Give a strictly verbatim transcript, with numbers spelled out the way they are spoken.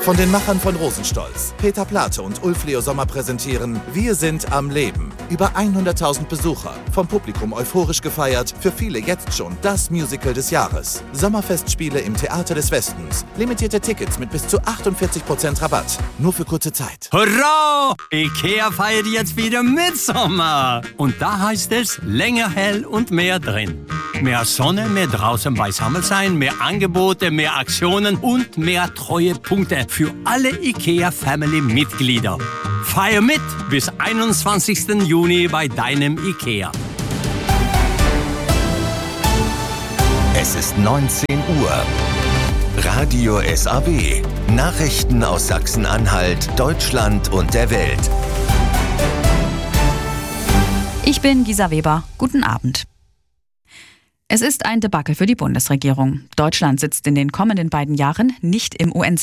Von den Machern von Rosenstolz, Peter Plate und Ulf Leo Sommer präsentieren Wir sind am Leben. Über hunderttausend Besucher, vom Publikum euphorisch gefeiert, für viele jetzt schon das Musical des Jahres. Sommerfestspiele im Theater des Westens. Limitierte Tickets mit bis zu achtundvierzig Prozent Rabatt. Nur für kurze Zeit. Hurra! IKEA feiert jetzt wieder Mitsommer. Und da heißt es länger hell und mehr drin. Mehr Sonne, mehr draußen beisammen sein, mehr Angebote, mehr Aktionen und mehr Treuepunkte für alle IKEA-Family-Mitglieder. Feier mit bis einundzwanzigsten Juni bei deinem IKEA. Es ist neunzehn Uhr. Radio S A W. Nachrichten aus Sachsen-Anhalt, Deutschland und der Welt. Ich bin Gisa Weber. Guten Abend. Es ist ein Debakel für die Bundesregierung. Deutschland sitzt in den kommenden beiden Jahren nicht im U N